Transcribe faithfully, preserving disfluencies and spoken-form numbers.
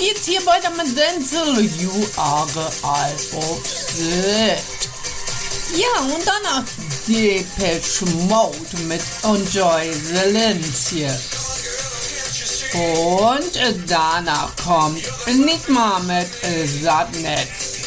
geht's hier weiter mit Denzel, You Are the Eye of Sid. Ja, und danach Depeche Mode mit Enjoy the Silencio. Und danach kommt Enigma mit Sadness.